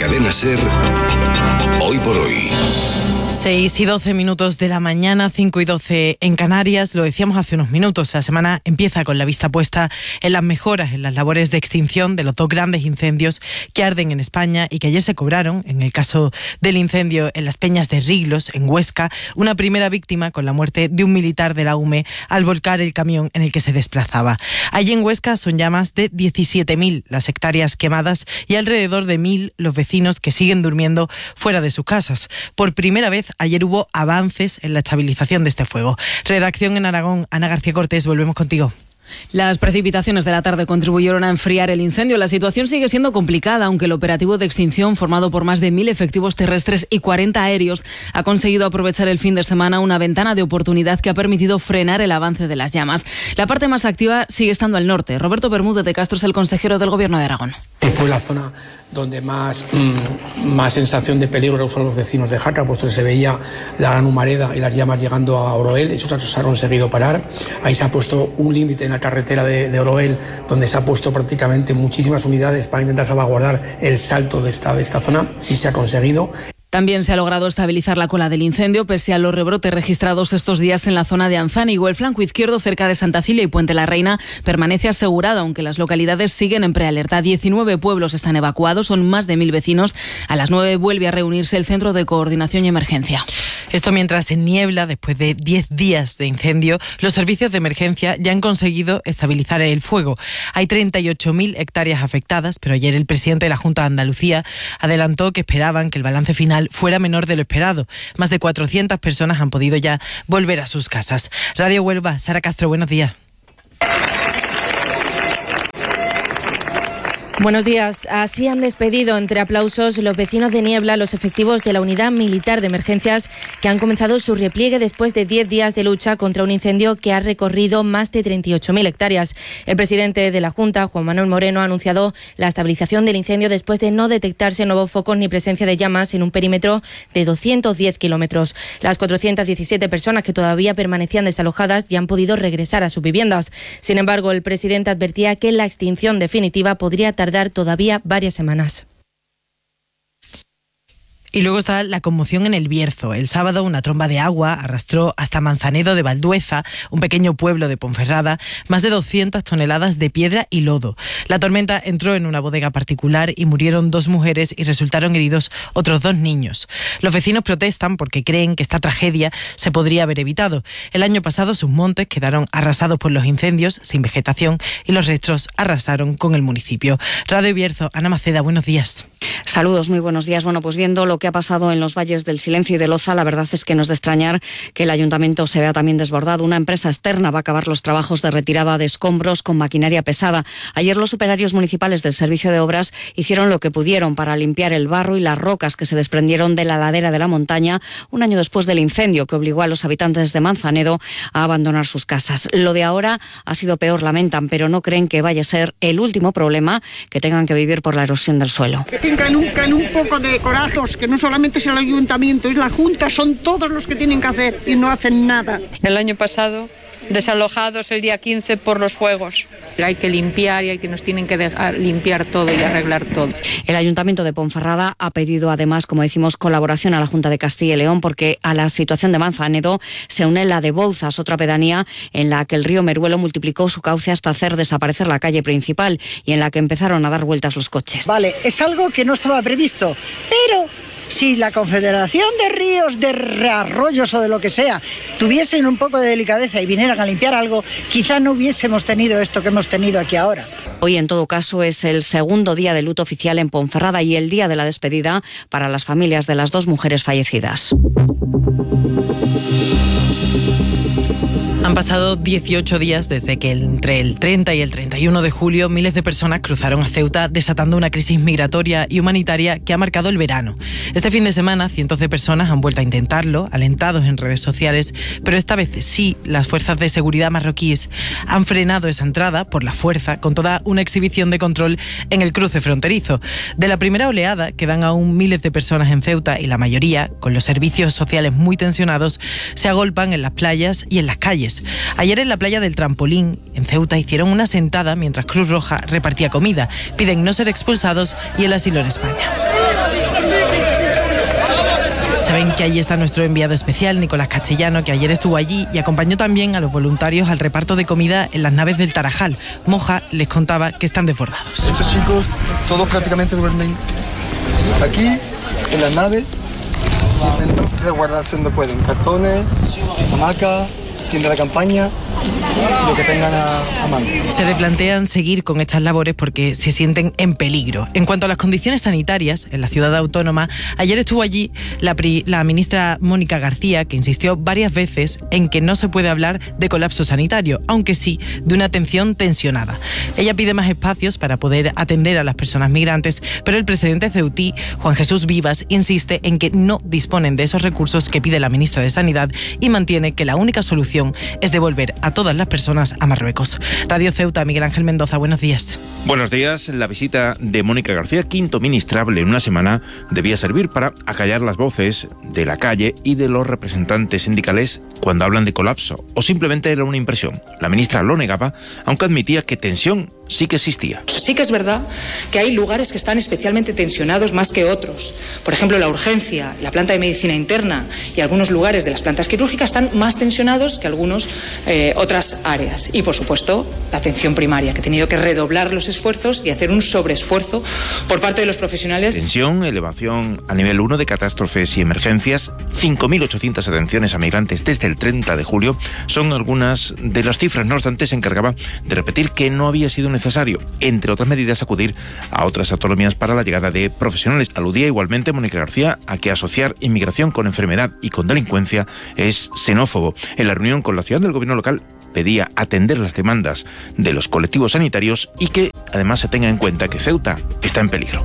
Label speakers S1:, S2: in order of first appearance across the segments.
S1: Cadena SER, Hoy por Hoy.
S2: 6:12 de la mañana, 5:12 en Canarias. Lo decíamos hace unos minutos, la semana empieza con la vista puesta en las mejoras en las labores de extinción de los dos grandes incendios que arden en España y que ayer se cobraron, en el caso del incendio en las Peñas de Riglos, en Huesca, una primera víctima con la muerte de un militar de la UME al volcar el camión en el que se desplazaba. Allí en Huesca son ya más de 17.000 las hectáreas quemadas y alrededor de 1.000 los vecinos que siguen durmiendo fuera de sus casas. Por primera vez ayer hubo avances en la estabilización de este fuego. Redacción en Aragón, Ana García Cortés, volvemos contigo.
S3: Las precipitaciones de la tarde contribuyeron a enfriar el incendio. La situación sigue siendo complicada, aunque el operativo de extinción, formado por más de 1.000 efectivos terrestres y 40 aéreos, ha conseguido aprovechar el fin de semana una ventana de oportunidad que ha permitido frenar el avance de las llamas. La parte más activa sigue estando al norte. Roberto Bermúdez de Castro es el consejero del Gobierno de Aragón.
S4: Fue la zona donde más sensación de peligro usaron los vecinos de Jaca, puesto que se veía la gran humareda y las llamas llegando a Oroel. Eso se ha conseguido parar. Ahí se ha puesto un límite en la carretera de Oroel, donde se ha puesto prácticamente muchísimas unidades para intentar salvaguardar el salto de esta zona, y se ha conseguido.
S3: También se ha logrado estabilizar la cola del incendio pese a los rebrotes registrados estos días en la zona de Anzánigo. El flanco izquierdo cerca de Santa Cilia y Puente la Reina permanece asegurado, aunque las localidades siguen en prealerta. 19 pueblos están evacuados, son más de 1.000 vecinos. A las 9 vuelve a reunirse el Centro de Coordinación y Emergencia.
S2: Esto mientras en Niebla, después de 10 días de incendio, los servicios de emergencia ya han conseguido estabilizar el fuego. Hay 38.000 hectáreas afectadas, pero ayer el presidente de la Junta de Andalucía adelantó que esperaban que el balance final fuera menor de lo esperado. Más de 400 personas han podido ya volver a sus casas. Radio Huelva, Sara Castro, buenos días.
S5: Buenos días. Así han despedido entre aplausos los vecinos de Niebla los efectivos de la Unidad Militar de Emergencias que han comenzado su repliegue después de 10 días de lucha contra un incendio que ha recorrido más de 38.000 hectáreas. El presidente de la Junta, Juan Manuel Moreno, ha anunciado la estabilización del incendio después de no detectarse nuevos focos ni presencia de llamas en un perímetro de 210 kilómetros. Las 417 personas que todavía permanecían desalojadas ya han podido regresar a sus viviendas. Sin embargo, el presidente advertía que la extinción definitiva podría tardar todavía varias semanas.
S2: Y luego está la conmoción en El Bierzo. El sábado una tromba de agua arrastró hasta Manzanedo de Valdueza, un pequeño pueblo de Ponferrada, más de 200 toneladas de piedra y lodo. La tormenta entró en una bodega particular y murieron 2 mujeres y resultaron heridos otros 2 niños. Los vecinos protestan porque creen que esta tragedia se podría haber evitado. El año pasado sus montes quedaron arrasados por los incendios, sin vegetación, y los restos arrasaron con el municipio. Radio Bierzo, Ana Maceda, buenos días.
S6: Saludos, muy buenos días. Bueno, pues viendo lo que ha pasado en los valles del Silencio y de Loza, la verdad es que no es de extrañar que el ayuntamiento se vea también desbordado. Una empresa externa va a acabar los trabajos de retirada de escombros con maquinaria pesada. Ayer los operarios municipales del Servicio de Obras hicieron lo que pudieron para limpiar el barro y las rocas que se desprendieron de la ladera de la montaña un año después del incendio que obligó a los habitantes de Manzanedo a abandonar sus casas. Lo de ahora ha sido peor, lamentan, pero no creen que vaya a ser el último problema que tengan que vivir por la erosión del suelo.
S7: Que tengan un poco de corazos, que no solamente es el ayuntamiento, es la Junta, son todos los que tienen que hacer y no hacen nada.
S8: El año pasado, desalojados el día 15 por los fuegos. Hay que limpiar y nos tienen que dejar limpiar todo y arreglar todo.
S6: El Ayuntamiento de Ponferrada ha pedido además, como decimos, colaboración a la Junta de Castilla y León porque a la situación de Manzanedo se une la de Bouzas, otra pedanía en la que el río Meruelo multiplicó su cauce hasta hacer desaparecer la calle principal y en la que empezaron a dar vueltas los coches.
S9: Vale, es algo que no estaba previsto, pero si la Confederación de Ríos, de Arroyos o de lo que sea tuviesen un poco de delicadeza y vinieran a limpiar algo, quizá no hubiésemos tenido esto que hemos tenido aquí ahora.
S6: Hoy, en todo caso, es el segundo día de luto oficial en Ponferrada y el día de la despedida para las familias de las 2 mujeres fallecidas.
S2: Han pasado 18 días desde que entre el 30 y el 31 de julio miles de personas cruzaron a Ceuta, desatando una crisis migratoria y humanitaria que ha marcado el verano. Este fin de semana, cientos de personas han vuelto a intentarlo, alentados en redes sociales, pero esta vez sí, las fuerzas de seguridad marroquíes han frenado esa entrada por la fuerza, con toda una exhibición de control en el cruce fronterizo. De la primera oleada quedan aún miles de personas en Ceuta y la mayoría, con los servicios sociales muy tensionados, se agolpan en las playas y en las calles. Ayer en la playa del Trampolín, en Ceuta, hicieron una sentada mientras Cruz Roja repartía comida. Piden no ser expulsados y el asilo en España. saben que allí está nuestro enviado especial, Nicolás Castellano, que ayer estuvo allí y acompañó también a los voluntarios al reparto de comida en las naves del Tarajal. Moja les contaba que están desbordados.
S10: Estos chicos todos prácticamente duermen aquí, en las naves, y dentro de guardarse donde pueden. Cartones, hamacas, tienda de campaña, lo que tengan a mano.
S2: Se replantean seguir con estas labores porque se sienten en peligro. En cuanto a las condiciones sanitarias en la ciudad autónoma, ayer estuvo allí la ministra Mónica García, que insistió varias veces en que no se puede hablar de colapso sanitario, aunque sí de una atención tensionada. Ella pide más espacios para poder atender a las personas migrantes, pero el presidente ceutí, Juan Jesús Vivas, insiste en que no disponen de esos recursos que pide la ministra de Sanidad y mantiene que la única solución es devolver a todas las personas a Marruecos. Radio Ceuta, Miguel Ángel Mendoza, buenos días.
S11: Buenos días. La visita de Mónica García, quinto ministrable en una semana, debía servir para acallar las voces de la calle y de los representantes sindicales cuando hablan de colapso, o simplemente era una impresión. La ministra lo negaba, aunque admitía que tensión sí que existía.
S12: Sí que es verdad que hay lugares que están especialmente tensionados más que otros. Por ejemplo, la urgencia, la planta de medicina interna y algunos lugares de las plantas quirúrgicas están más tensionados que algunos otras áreas. Y, por supuesto, la atención primaria, que ha tenido que redoblar los esfuerzos y hacer un sobreesfuerzo por parte de los profesionales.
S11: Tensión, elevación a nivel 1 de catástrofes y emergencias, 5.800 atenciones a migrantes desde el 30 de julio, son algunas de las cifras. No obstante, se encargaba de repetir que no había sido necesario, entre otras medidas, acudir a otras autonomías para la llegada de profesionales. Aludía igualmente Mónica García a que asociar inmigración con enfermedad y con delincuencia es xenófobo. En la reunión con la ciudad del gobierno local pedía atender las demandas de los colectivos sanitarios y que además se tenga en cuenta que Ceuta está en peligro.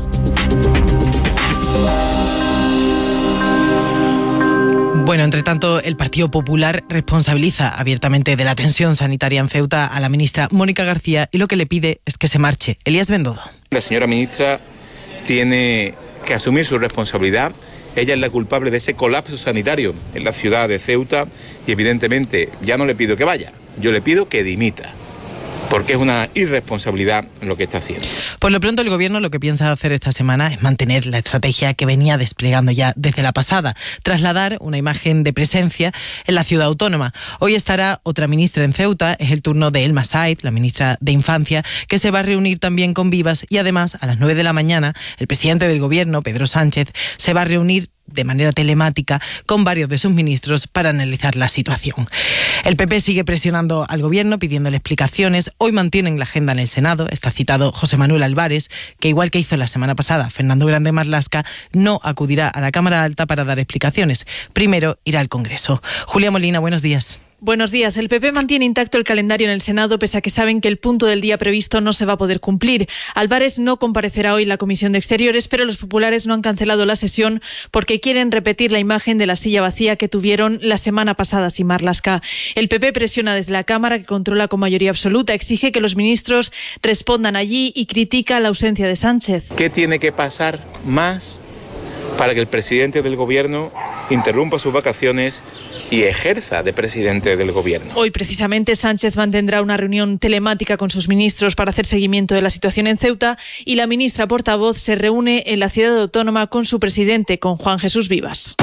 S2: Bueno, entre tanto, el Partido Popular responsabiliza abiertamente de la tensión sanitaria en Ceuta a la ministra Mónica García y lo que le pide es que se marche. Elías Bendodo.
S13: La señora ministra tiene que asumir su responsabilidad. Ella es la culpable de ese colapso sanitario en la ciudad de Ceuta y evidentemente ya no le pido que vaya, yo le pido que dimita, porque es una irresponsabilidad lo que está haciendo.
S2: Por lo pronto, el Gobierno lo que piensa hacer esta semana es mantener la estrategia que venía desplegando ya desde la pasada, trasladar una imagen de presencia en la ciudad autónoma. Hoy estará otra ministra en Ceuta, es el turno de Elma Said, la ministra de Infancia, que se va a reunir también con Vivas y además a las 9 de la mañana el presidente del Gobierno, Pedro Sánchez, se va a reunir de manera telemática con varios de sus ministros para analizar la situación. El PP sigue presionando al Gobierno pidiéndole explicaciones. Hoy mantienen la agenda en el Senado. Está citado José Manuel Álvarez, que igual que hizo la semana pasada Fernando Grande Marlaska, no acudirá a la Cámara Alta para dar explicaciones. Primero irá al Congreso. Julia Molina, buenos días.
S14: Buenos días. El PP mantiene intacto el calendario en el Senado pese a que saben que el punto del día previsto no se va a poder cumplir. Álvarez no comparecerá hoy en la Comisión de Exteriores, pero los populares no han cancelado la sesión porque quieren repetir la imagen de la silla vacía que tuvieron la semana pasada sin Marlaska. El PP presiona desde la Cámara, que controla con mayoría absoluta, exige que los ministros respondan allí y critica la ausencia de Sánchez.
S13: ¿Qué tiene que pasar más para que el presidente del Gobierno interrumpa sus vacaciones y ejerza de presidente del Gobierno?
S14: Hoy, precisamente, Sánchez mantendrá una reunión telemática con sus ministros para hacer seguimiento de la situación en Ceuta y la ministra portavoz se reúne en la ciudad autónoma con su presidente, con Juan Jesús Vivas.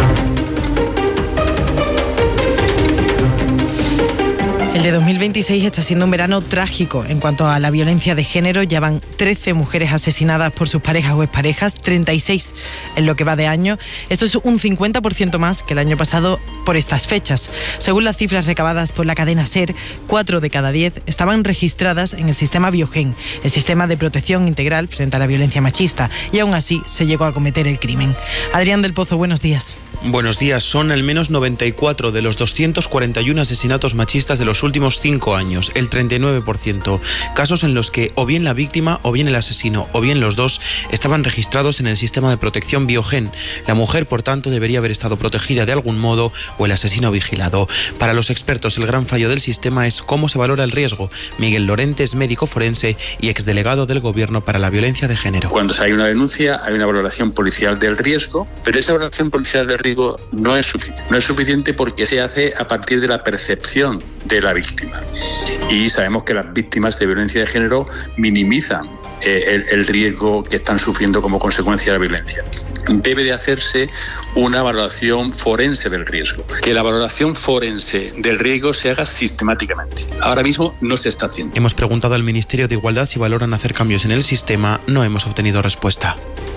S2: El de 2026 está siendo un verano trágico en cuanto a la violencia de género. Ya van 13 mujeres asesinadas por sus parejas o exparejas, 36 en lo que va de año. Esto es un 50% más que el año pasado por estas fechas. Según las cifras recabadas por la cadena SER, 4 de cada 10 estaban registradas en el sistema Biogen, el sistema de protección integral frente a la violencia machista, y aún así se llegó a cometer el crimen. Adrián del Pozo, buenos días.
S15: Buenos días. Son al menos 94 de los 241 asesinatos machistas de los últimos 5 años, el 39%. Casos en los que o bien la víctima, o bien el asesino, o bien los dos estaban registrados en el sistema de protección Biogen. La mujer, por tanto, debería haber estado protegida de algún modo o el asesino vigilado. Para los expertos, el gran fallo del sistema es cómo se valora el riesgo. Miguel Lorente es médico forense y exdelegado del Gobierno para la violencia de género.
S16: Cuando hay una denuncia, hay una valoración policial del riesgo, pero esa valoración policial del riesgo no es suficiente. No es suficiente porque se hace a partir de la percepción de la víctima. Y sabemos que las víctimas de violencia de género minimizan el riesgo que están sufriendo como consecuencia de la violencia. Debe de hacerse una valoración forense del riesgo. Que la valoración forense del riesgo se haga sistemáticamente. Ahora mismo no se está haciendo.
S15: Hemos preguntado al Ministerio de Igualdad si valoran hacer cambios en el sistema. No hemos obtenido respuesta.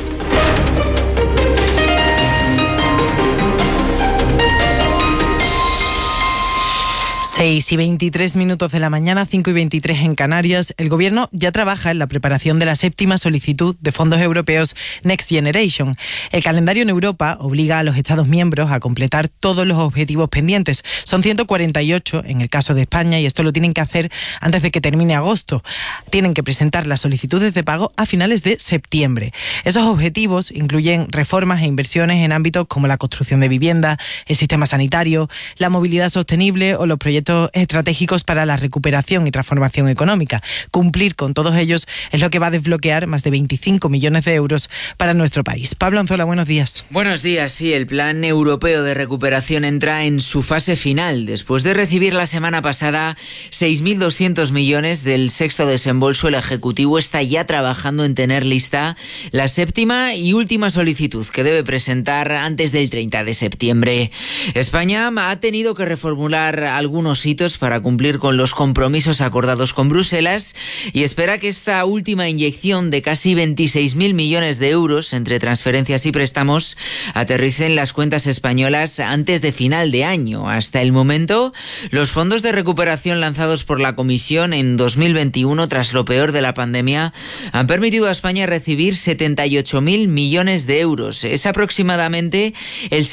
S2: 6:23 de la mañana, 5:23 en Canarias. El Gobierno ya trabaja en la preparación de la 7ª solicitud de fondos europeos Next Generation. El calendario en Europa obliga a los Estados miembros a completar todos los objetivos pendientes. Son 148 en el caso de España y esto lo tienen que hacer antes de que termine agosto. Tienen que presentar las solicitudes de pago a finales de septiembre. Esos objetivos incluyen reformas e inversiones en ámbitos como la construcción de vivienda, el sistema sanitario, la movilidad sostenible o los proyectos estratégicos para la recuperación y transformación económica. Cumplir con todos ellos es lo que va a desbloquear más de 25 millones de euros para nuestro país. Pablo Anzola, buenos días.
S17: Buenos días, sí, el Plan Europeo de Recuperación entra en su fase final. Después de recibir la semana pasada 6.200 millones del 6º desembolso, el Ejecutivo está ya trabajando en tener lista la 7ª y última solicitud que debe presentar antes del 30 de septiembre. España ha tenido que reformular algunos hitos para cumplir con los compromisos acordados con Bruselas y espera que esta última inyección de casi 26.000 millones de euros entre transferencias y préstamos aterrice en las cuentas españolas antes de final de año. Hasta el momento, los fondos de recuperación lanzados por la Comisión en 2021 tras lo peor de la pandemia han permitido a España recibir 78.000 millones de euros. Es aproximadamente el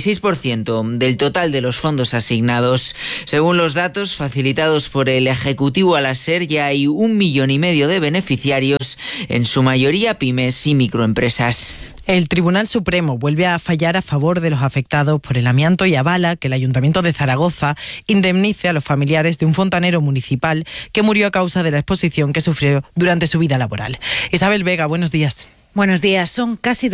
S17: 76% del total de los fondos asignados. Según los datos facilitados por el Ejecutivo a la SER, ya hay 1,5 millones de beneficiarios, en su mayoría pymes y microempresas.
S2: El Tribunal Supremo vuelve a fallar a favor de los afectados por el amianto y avala que el Ayuntamiento de Zaragoza indemnice a los familiares de un fontanero municipal que murió a causa de la exposición que sufrió durante su vida laboral. Isabel Vega, buenos días.
S18: Buenos días. Son casi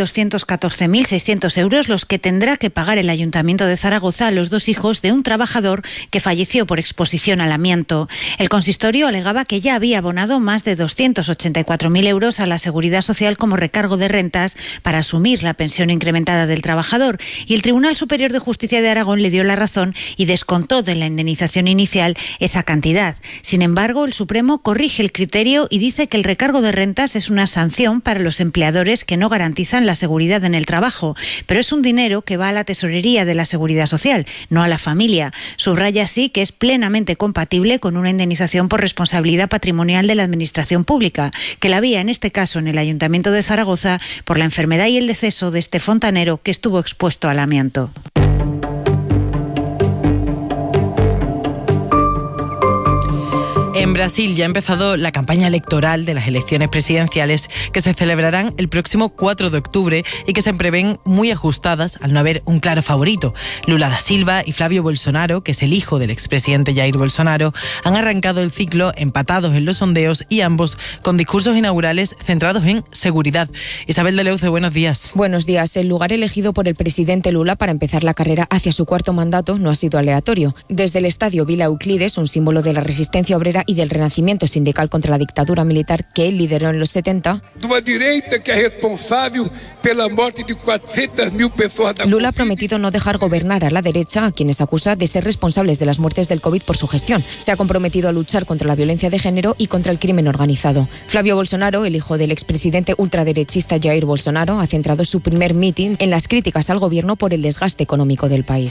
S18: 214.600 euros los que tendrá que pagar el Ayuntamiento de Zaragoza a los dos hijos de un trabajador que falleció por exposición al amianto. El consistorio alegaba que ya había abonado más de 284.000 euros a la Seguridad Social como recargo de rentas para asumir la pensión incrementada del trabajador, y el Tribunal Superior de Justicia de Aragón le dio la razón y descontó de la indemnización inicial esa cantidad. Sin embargo, el Supremo corrige el criterio y dice que el recargo de rentas es una sanción para los empleadores que no garantizan la seguridad en el trabajo, pero es un dinero que va a la tesorería de la Seguridad Social, no a la familia. Subraya así que es plenamente compatible con una indemnización por responsabilidad patrimonial de la Administración Pública, que la había en este caso en el Ayuntamiento de Zaragoza por la enfermedad y el deceso de este fontanero que estuvo expuesto al amianto.
S2: En Brasil ya ha empezado la campaña electoral de las elecciones presidenciales que se celebrarán el próximo 4 de octubre y que se prevén muy ajustadas al no haber un claro favorito. Lula da Silva y Flávio Bolsonaro, que es el hijo del expresidente Jair Bolsonaro, han arrancado el ciclo empatados en los sondeos y ambos con discursos inaugurales centrados en seguridad. Isabel de Leuce, buenos días.
S19: Buenos días. El lugar elegido por el presidente Lula para empezar la carrera hacia su cuarto mandato no ha sido aleatorio. Desde el estadio Vila Euclides, un símbolo de la resistencia obrera y del renacimiento sindical contra la dictadura militar que él lideró en los 70, Lula ha prometido no dejar gobernar a la derecha, a quienes acusa de ser responsables de las muertes del COVID por su gestión. Se ha comprometido a luchar contra la violencia de género y contra el crimen organizado. Flávio Bolsonaro, el hijo del expresidente ultraderechista Jair Bolsonaro, ha centrado su primer mitin en las críticas al gobierno por el desgaste económico del país.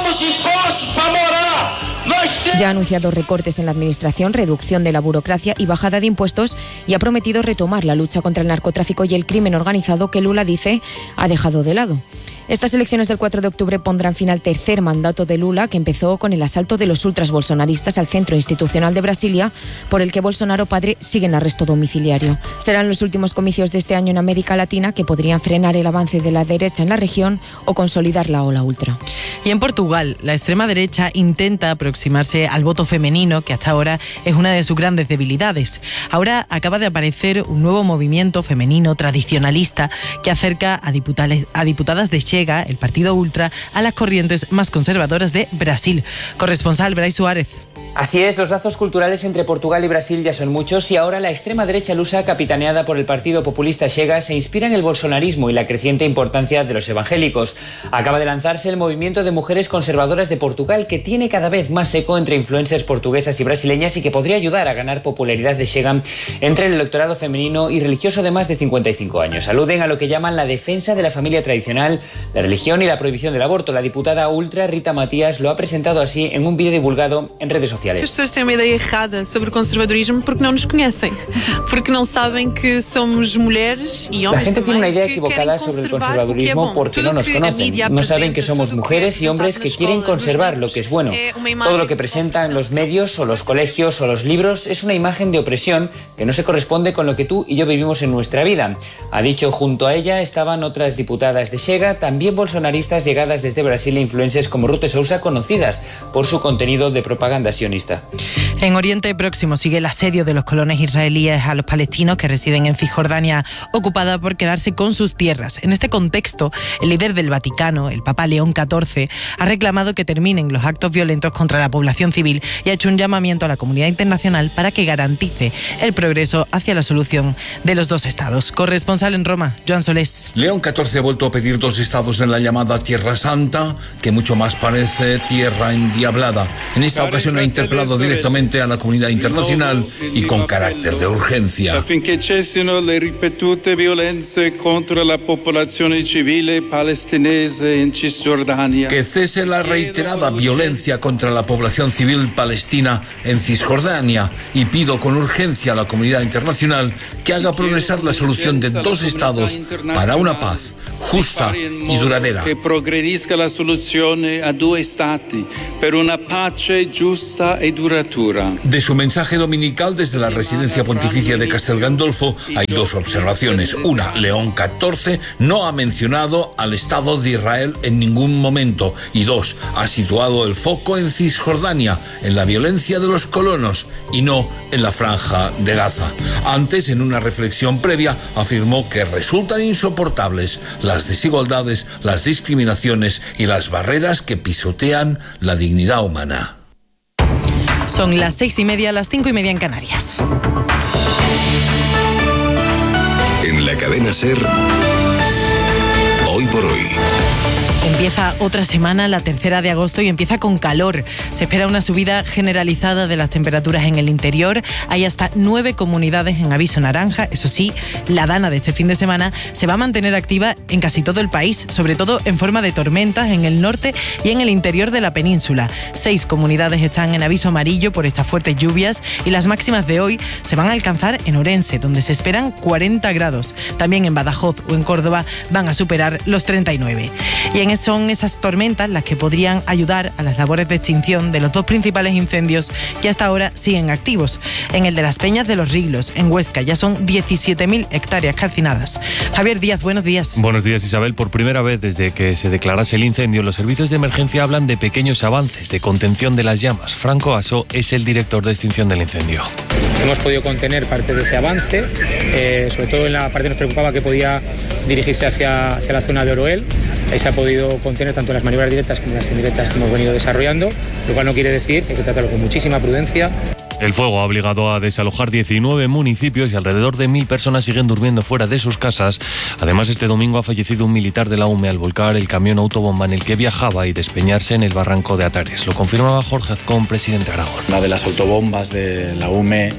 S19: Ya ha anunciado recortes en la administración, reducción de la burocracia y bajada de impuestos, y ha prometido retomar la lucha contra el narcotráfico y el crimen organizado que Lula dice ha dejado de lado. Estas elecciones del 4 de octubre pondrán fin al tercer mandato de Lula, que empezó con el asalto de los ultras bolsonaristas al centro institucional de Brasilia, por el que Bolsonaro padre sigue en arresto domiciliario. Serán los últimos comicios de este año en América Latina que podrían frenar el avance de la derecha en la región o consolidar la ola ultra.
S2: Y en Portugal, la extrema derecha intenta aproximarse al voto femenino, que hasta ahora es una de sus grandes debilidades. Ahora acaba de aparecer un nuevo movimiento femenino tradicionalista que acerca a diputadas de Chega, el partido ultra, a las corrientes más conservadoras de Brasil. Corresponsal Brais Suárez.
S20: Así es, los lazos culturales entre Portugal y Brasil ya son muchos y ahora la extrema derecha lusa, capitaneada por el partido populista Chega, se inspira en el bolsonarismo y la creciente importancia de los evangélicos. Acaba de lanzarse el movimiento de mujeres conservadoras de Portugal, que tiene cada vez más eco entre influencers portuguesas y brasileñas y que podría ayudar a ganar popularidad de Chega entre el electorado femenino y religioso de más de 55 años. Aluden a lo que llaman la defensa de la familia tradicional, la religión y la prohibición del aborto. La diputada ultra Rita Matias lo ha presentado así en un vídeo divulgado en redes sociales.
S21: As pessoas têm uma ideia errada sobre o conservadorismo porque não nos conhecem, porque não sabem que somos mulheres y hombres.
S20: La gente tiene una idea equivocada sobre el conservadurismo porque no nos conocen. No saben que somos mujeres y hombres que quieren conservar lo que es bueno. Todo lo que presentan los medios o los colegios o los libros es una imagen de opresión que no se corresponde con lo que tú y yo vivimos en nuestra vida. Ha dicho, junto a ella estaban otras diputadas de Chega, también bolsonaristas llegadas desde Brasil e influencers como Ruth Sousa, conocidas por su contenido de propaganda sionista.
S2: En Oriente Próximo sigue el asedio de los colonos israelíes a los palestinos que residen en Cisjordania, ocupada por quedarse con sus tierras. En este contexto, el líder del Vaticano, el Papa León XIV, ha reclamado que terminen los actos violentos contra la población civil y ha hecho un llamamiento a la comunidad internacional para que garantice el progreso hacia la solución de los dos estados. Corresponsal en Roma, Joan Solés.
S1: León XIV ha vuelto a pedir dos estados en la llamada Tierra Santa, que mucho más parece tierra endiablada. En esta ocasión ha interpelado directamente a la comunidad internacional y con carácter de urgencia.
S22: Affinché cessino le ripetute violenze contro la popolazione civile palestinese in Cisgiordania.
S1: Que cese la reiterada violencia contra la población civil palestina en Cisjordania y pido con urgencia a la comunidad internacional que haga progresar la solución de dos estados para una paz justa y duradera.
S22: Que progredisca la soluzione a due stati per una pace giusta e duratura.
S1: De su mensaje dominical desde la residencia pontificia de Castel Gandolfo hay dos observaciones. Una, León XIV no ha mencionado al Estado de Israel en ningún momento. Y dos, ha situado el foco en Cisjordania, en la violencia de los colonos y no en la franja de Gaza. Antes, en una reflexión previa, afirmó que resultan insoportables las desigualdades, las discriminaciones y las barreras que pisotean la dignidad humana.
S2: Son las 6:30, las 5:30 en Canarias.
S1: En la cadena SER, Hoy por Hoy.
S2: Empieza otra semana, la 3 de agosto, y empieza con calor. Se espera una subida generalizada de las temperaturas en el interior. Hay hasta 9 comunidades en aviso naranja. Eso sí, la dana de este fin de semana se va a mantener activa en casi todo el país, sobre todo en forma de tormentas en el norte y en el interior de la península. 6 comunidades están en aviso amarillo por estas fuertes lluvias y las máximas de hoy se van a alcanzar en Orense, donde se esperan 40 grados. También en Badajoz o en Córdoba van a superar los 39. Y son esas tormentas las que podrían ayudar a las labores de extinción de los dos principales incendios que hasta ahora siguen activos. En el de las Peñas de los Riglos, en Huesca, ya son 17.000 hectáreas calcinadas. Javier Díaz, buenos días.
S23: Buenos días, Isabel. Por primera vez desde que se declarase el incendio, los servicios de emergencia hablan de pequeños avances de contención de las llamas. Franco Aso es el director de extinción del incendio.
S24: Hemos podido contener parte de ese avance, sobre todo en la parte que nos preocupaba, que podía dirigirse hacia la zona de Oroel. Ahí se ha podido contener tanto las maniobras directas como las indirectas que hemos venido desarrollando, lo cual no quiere decir que hay que tratarlo con muchísima prudencia.
S23: El fuego ha obligado a desalojar 19 municipios y alrededor de 1.000 personas siguen durmiendo fuera de sus casas. Además, este domingo ha fallecido un militar de la UME al volcar el camión autobomba en el que viajaba y despeñarse en el barranco de Atares. Lo confirmaba Jorge Azcón, presidente de Aragón.
S25: Una de las autobombas de la UME,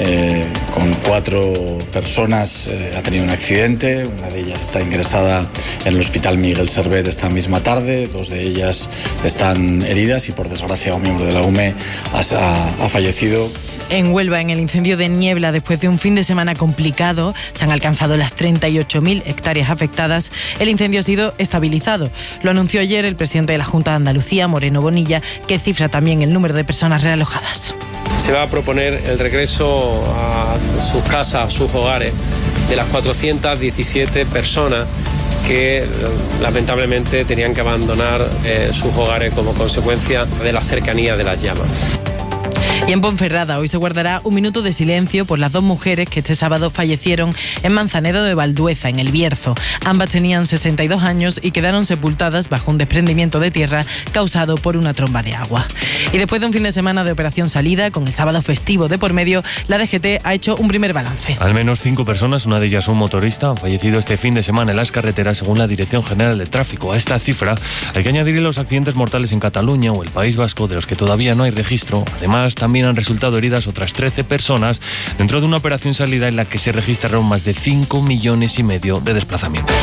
S25: con 4 personas, ha tenido un accidente. Una de ellas está ingresada en el Hospital Miguel Servet esta misma tarde. 2 de ellas están heridas y, por desgracia, un miembro de la UME ha fallecido.
S2: En Huelva, en el incendio de Niebla, después de un fin de semana complicado, se han alcanzado las 38.000 hectáreas afectadas. El incendio ha sido estabilizado. Lo anunció ayer el presidente de la Junta de Andalucía, Moreno Bonilla, que cifra también el número de personas realojadas.
S26: Se va a proponer el regreso a sus casas, a sus hogares, de las 417 personas que lamentablemente tenían que abandonar sus hogares como consecuencia de la cercanía de las llamas.
S2: Y en Ponferrada hoy se guardará un minuto de silencio por las 2 mujeres que este sábado fallecieron en Manzanedo de Valdueza, en El Bierzo. Ambas tenían 62 años y quedaron sepultadas bajo un desprendimiento de tierra causado por una tromba de agua. Y después de un fin de semana de operación salida, con el sábado festivo de por medio, la DGT ha hecho un primer balance.
S23: Al menos 5 personas, una de ellas un motorista, han fallecido este fin de semana en las carreteras, según la Dirección General de Tráfico. A esta cifra hay que añadir los accidentes mortales en Cataluña o el País Vasco, de los que todavía no hay registro. Además, también han resultado heridas otras 13 personas dentro de una operación salida en la que se registraron más de 5,5 millones de desplazamientos.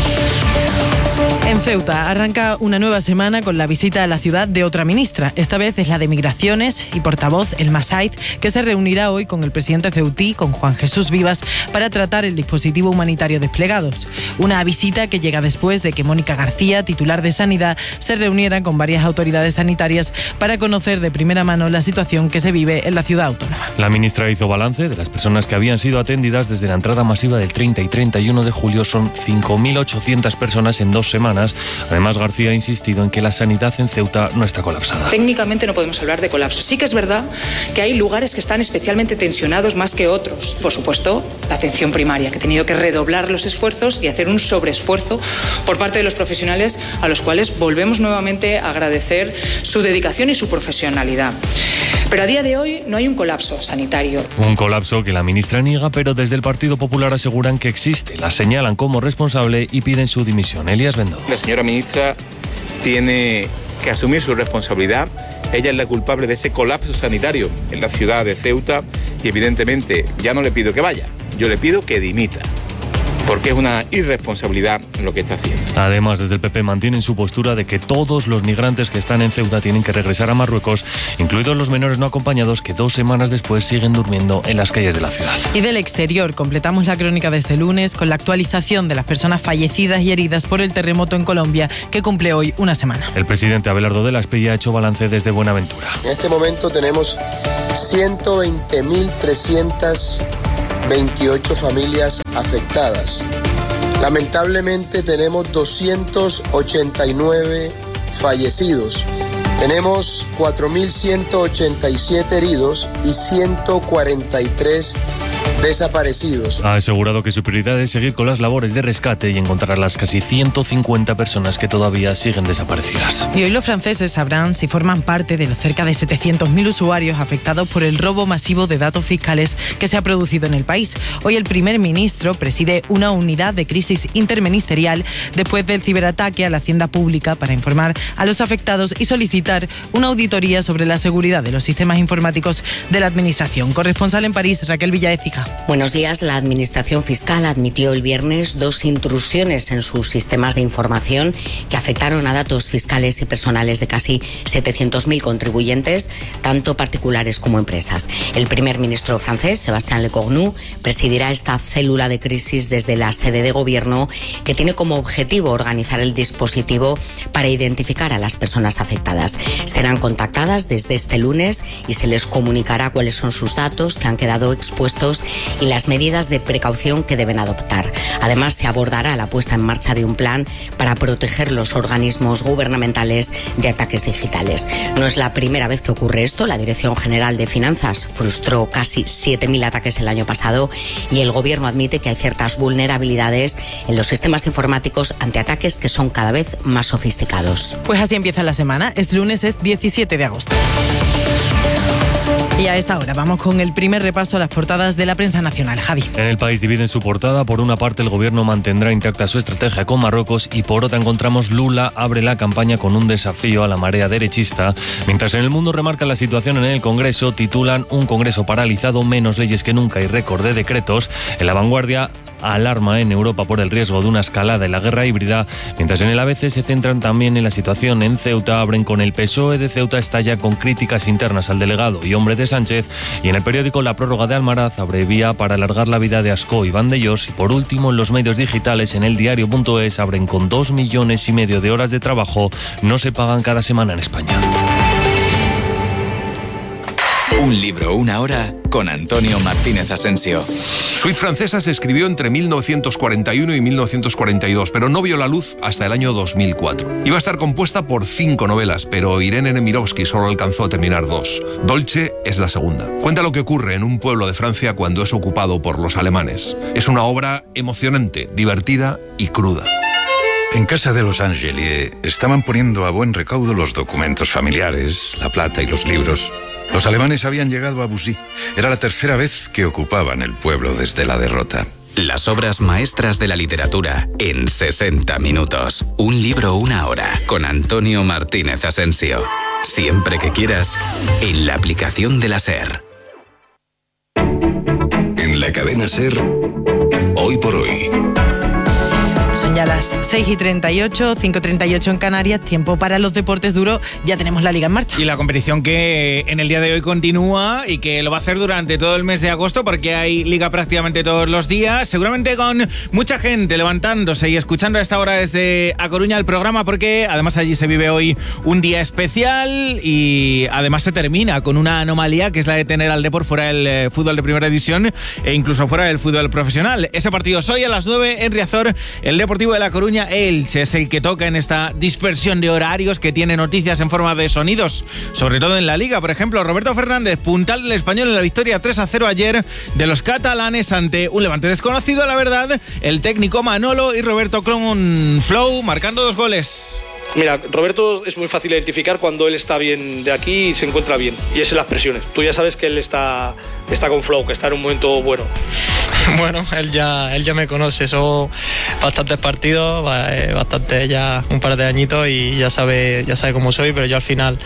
S2: En Ceuta arranca una nueva semana con la visita a la ciudad de otra ministra. Esta vez es la de Migraciones y portavoz Elma Saiz, que se reunirá hoy con el presidente ceutí, con Juan Jesús Vivas, para tratar el dispositivo humanitario desplegados. Una visita que llega después de que Mónica García, titular de Sanidad, se reuniera con varias autoridades sanitarias para conocer de primera mano la situación que se vive en la ciudad autónoma.
S23: La ministra hizo balance de las personas que habían sido atendidas desde la entrada masiva del 30 y 31 de julio. Son 5.800 personas en 2 semanas. Además, García ha insistido en que la sanidad en Ceuta no está colapsada.
S12: Técnicamente no podemos hablar de colapso. Sí que es verdad que hay lugares que están especialmente tensionados más que otros. Por supuesto, la atención primaria, que ha tenido que redoblar los esfuerzos y hacer un sobreesfuerzo por parte de los profesionales, a los cuales volvemos nuevamente a agradecer su dedicación y su profesionalidad. Pero a día de hoy no hay un colapso sanitario.
S23: Un colapso que la ministra niega, pero desde el Partido Popular aseguran que existe. La señalan como responsable y piden su dimisión. Elías Bendodo.
S13: La señora ministra tiene que asumir su responsabilidad. Ella es la culpable de ese colapso sanitario en la ciudad de Ceuta y evidentemente ya no le pido que vaya, yo le pido que dimita, porque es una irresponsabilidad lo que está haciendo.
S23: Además, desde el PP mantienen su postura de que todos los migrantes que están en Ceuta tienen que regresar a Marruecos, incluidos los menores no acompañados, que 2 semanas después siguen durmiendo en las calles de la ciudad.
S2: Y del exterior, completamos la crónica de este lunes con la actualización de las personas fallecidas y heridas por el terremoto en Colombia, que cumple hoy una semana.
S23: El presidente Abelardo de la Espriella ha hecho balance desde Buenaventura.
S3: En este momento tenemos 120.328 familias afectadas. Lamentablemente tenemos 289 fallecidos. Tenemos 4.187 heridos y 143 desaparecidos.
S23: Ha asegurado que su prioridad es seguir con las labores de rescate y encontrar a las casi 150 personas que todavía siguen desaparecidas.
S2: Y hoy los franceses sabrán si forman parte de los cerca de 700.000 usuarios afectados por el robo masivo de datos fiscales que se ha producido en el país. Hoy el primer ministro preside una unidad de crisis interministerial después del ciberataque a la hacienda pública para informar a los afectados y solicitar una auditoría sobre la seguridad de los sistemas informáticos de la administración. Corresponsal en París, Raquel Villaécija.
S4: Buenos días. La Administración Fiscal admitió el viernes 2 intrusiones en sus sistemas de información que afectaron a datos fiscales y personales de casi 700.000 contribuyentes, tanto particulares como empresas. El primer ministro francés, Sébastien Lecornu, presidirá esta célula de crisis desde la sede de gobierno, que tiene como objetivo organizar el dispositivo para identificar a las personas afectadas. Serán contactadas desde este lunes y se les comunicará cuáles son sus datos que han quedado expuestos y las medidas de precaución que deben adoptar. Además, se abordará la puesta en marcha de un plan para proteger los organismos gubernamentales de ataques digitales. No es la primera vez que ocurre esto. La Dirección General de Finanzas frustró casi 7.000 ataques el año pasado y el Gobierno admite que hay ciertas vulnerabilidades en los sistemas informáticos ante ataques que son cada vez más sofisticados.
S2: Pues así empieza la semana. Este lunes es 17 de agosto. Y a esta hora vamos con el primer repaso a las portadas de la prensa nacional. Javi.
S23: En El País dividen su portada. Por una parte, el gobierno mantendrá intacta su estrategia con Marruecos y por otra encontramos Lula abre la campaña con un desafío a la marea derechista. Mientras en El Mundo remarca la situación en el Congreso, titulan un Congreso paralizado, menos leyes que nunca y récord de decretos. En La Vanguardia, alarma en Europa por el riesgo de una escalada en la guerra híbrida, mientras en el ABC se centran también en la situación en Ceuta. Abren con el PSOE de Ceuta estalla con críticas internas al delegado y hombre de Sánchez, y en el periódico la prórroga de Almaraz abrevia para alargar la vida de Ascó y Vandellós, y por último en los medios digitales en el diario.es abren con 2,5 millones de horas de trabajo no se pagan cada semana en España.
S5: Un libro, una hora, con Antonio Martínez Asensio.
S6: Suite francesa se escribió entre 1941 y 1942, pero no vio la luz hasta el año 2004. Iba a estar compuesta por 5 novelas, pero Irene Nemirovsky solo alcanzó a terminar 2. Dolce es la segunda. Cuenta lo que ocurre en un pueblo de Francia cuando es ocupado por los alemanes. Es una obra emocionante, divertida y cruda.
S7: En casa de los Angeli estaban poniendo a buen recaudo los documentos familiares, la plata y los libros. Los alemanes habían llegado a Bussy. Era la tercera vez que ocupaban el pueblo desde la derrota.
S5: Las obras maestras de la literatura en 60 minutos. Un libro, una hora, con Antonio Martínez Asensio. Siempre que quieras, en la aplicación de la SER.
S7: En la cadena SER, hoy por hoy.
S2: Son ya las 6:38, 5:38 en Canarias, tiempo para los deportes duros. Ya tenemos la Liga en marcha.
S8: Y la competición que en el día de hoy continúa y que lo va a hacer durante todo el mes de agosto, porque hay Liga prácticamente todos los días, seguramente con mucha gente levantándose y escuchando a esta hora desde A Coruña el programa, porque además allí se vive hoy un día especial y además se termina con una anomalía que es la de tener al Depor fuera del fútbol de primera división e incluso fuera del fútbol profesional. Ese partido es hoy a las 9 en Riazor. El Deportivo de La Coruña Elche es el que toca en esta dispersión de horarios que tiene noticias en forma de sonidos, sobre todo en la Liga. Por ejemplo, Roberto Fernández, puntal del Español en la victoria 3-0 ayer de los catalanes ante un Levante desconocido, la verdad. El técnico Manolo y Roberto con flow marcando 2 goles.
S9: Mira, Roberto es muy fácil identificar cuando él está bien de aquí y se encuentra bien. Y es en las presiones. Tú ya sabes que él está con flow, que está en un momento bueno.
S10: Bueno, él ya me conoce, son bastantes partidos, bastante ya un par de añitos y ya sabe cómo soy, pero yo al final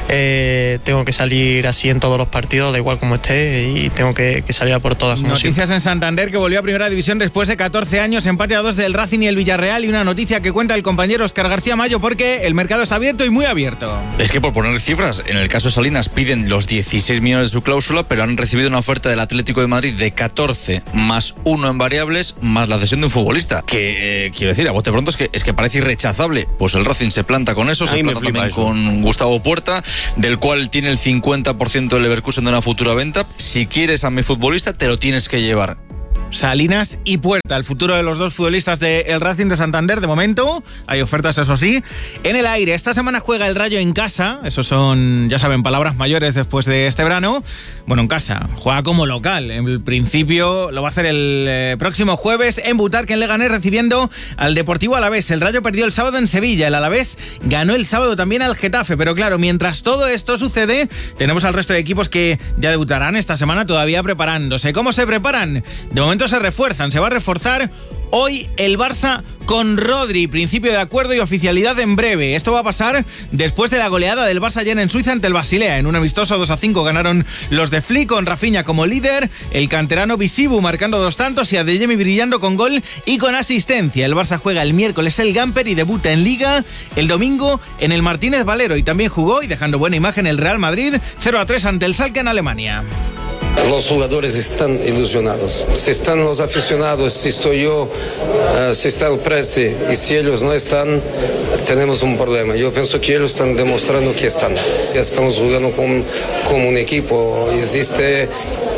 S10: tengo que salir así en todos los partidos, da igual como esté, y tengo que salir a por todas.
S8: Noticias
S10: siempre.
S8: En Santander, que volvió a primera división después de 14 años, empate a 2 del Racing y el Villarreal, y una noticia que cuenta el compañero Óscar García Mayo, porque el mercado está abierto y muy abierto.
S27: Es que por poner cifras, en el caso de Salinas piden los 16 millones de su cláusula, pero han recibido una oferta del Atlético de Madrid de 14 más 1 en variables, más la cesión de un futbolista. Que quiero decir, a bote pronto es que parece irrechazable. Pues el Racing se planta con eso, se planta también con Gustavo Puerta, del cual tiene el 50% del Leverkusen de una futura venta. Si quieres a mi futbolista, te lo tienes que llevar.
S8: Salinas y Puerta, el futuro de los dos futbolistas del Racing de Santander. De momento hay ofertas, eso sí, en el aire. Esta semana juega el Rayo en casa. Eso son, ya saben, palabras mayores después de este verano. Bueno, en casa, juega como local. En principio lo va a hacer el próximo jueves en Butarque, en Leganés, recibiendo al Deportivo Alavés. El Rayo perdió el sábado en Sevilla. El Alavés ganó el sábado también al Getafe. Pero claro, mientras todo esto sucede, tenemos al resto de equipos que ya debutarán esta semana, todavía preparándose. ¿Cómo se preparan? De momento se refuerzan, se va a reforzar hoy el Barça con Rodri, principio de acuerdo y oficialidad en breve. Esto va a pasar después de la goleada del Barça ayer en Suiza ante el Basilea. En un amistoso 2-5 ganaron los de Flick, con Rafinha como líder, el canterano Bisibu marcando 2 tantos y Adeyemi brillando con gol y con asistencia. El Barça juega el miércoles el Gamper y debuta en Liga el domingo en el Martínez Valero, y también jugó, y dejando buena imagen, el Real Madrid 0-3 ante el Schalke en Alemania.
S28: Los jugadores están ilusionados. Si están los aficionados, si estoy yo, si está el Presi, y si ellos no están, tenemos un problema. Yo pienso que ellos están demostrando que están. Ya estamos jugando como un equipo. Existe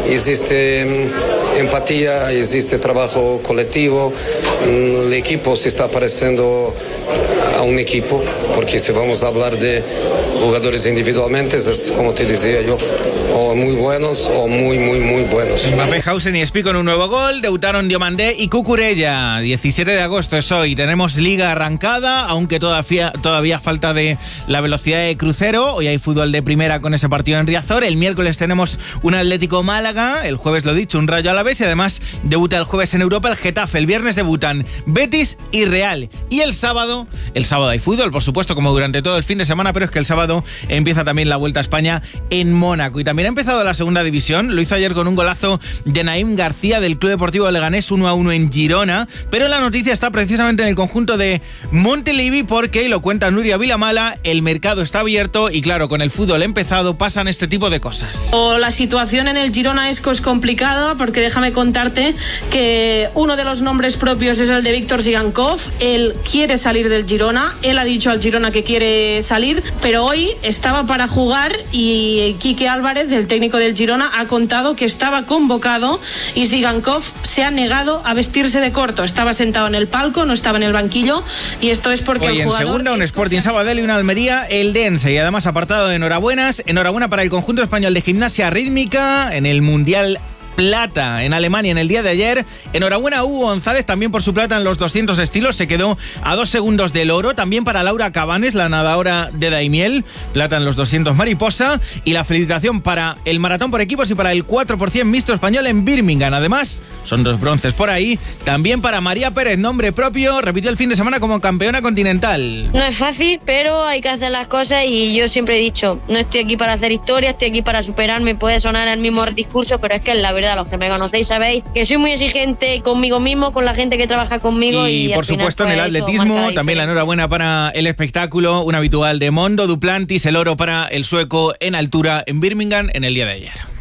S28: empatía, existe trabajo colectivo. El equipo se está pareciendo a un equipo, porque si vamos a hablar de jugadores individualmente, es como te decía yo, o muy buenos o muy buenos.
S8: Mbappé, Hausen y Espi con un nuevo gol. Debutaron Diomandé y Cucurella. 17 de agosto es hoy. Tenemos Liga arrancada, aunque todavía falta de la velocidad de crucero. Hoy hay fútbol de primera con ese partido en Riazor. El miércoles tenemos un Atlético Málaga. El jueves, lo dicho, un Rayo Alavés. Y además debuta el jueves en Europa el Getafe. El viernes debutan Betis y Real. Y el sábado hay fútbol, por supuesto, como durante todo el fin de semana, pero es que el sábado empieza también la Vuelta a España en Mónaco. Y también ha empezado la segunda división. Lo hizo ayer con un golazo de Naim García del Club Deportivo Leganés, 1-1 en Girona. Pero la noticia está precisamente en el conjunto de Montilivi, porque, y lo cuenta Nuria Vilamala, el mercado está abierto y claro, con el fútbol empezado pasan este tipo de cosas.
S29: La situación en el Girona es complicada, porque déjame contarte que uno de los nombres propios es el de Víctor Zigankov. Él quiere salir del Girona. Girona. Él ha dicho al Girona que quiere salir, pero hoy estaba para jugar y Quique Álvarez, el técnico del Girona, ha contado que estaba convocado y Zigankov se ha negado a vestirse de corto. Estaba sentado en el palco, no estaba en el banquillo, y esto es porque
S8: hoy
S29: el jugador...
S8: en segunda, un Sporting Sabadell y una Almería eldense, y además apartado de enhorabuena para el conjunto español de gimnasia rítmica en el Mundial plata en Alemania en el día de ayer. Enhorabuena a Hugo González también por su plata en los 200 estilos, se quedó a 2 segundos del oro. También para Laura Cabanes, la nadadora de Daimiel, plata en los 200 mariposa, y la felicitación para el maratón por equipos y para el 4% mixto español en Birmingham. Además, son 2 bronces por ahí. También para María Pérez, nombre propio, repitió el fin de semana como campeona continental.
S11: No es fácil, pero hay que hacer las cosas, y yo siempre he dicho, no estoy aquí para hacer historia, estoy aquí para superarme. Puede sonar el mismo discurso, pero es que es la verdad. Los que me conocéis sabéis que soy muy exigente conmigo mismo, con la gente que trabaja conmigo, y
S8: por supuesto en el atletismo también la enhorabuena para el espectáculo, un habitual de Mondo Duplantis, el oro para el sueco en altura en Birmingham en el día de ayer.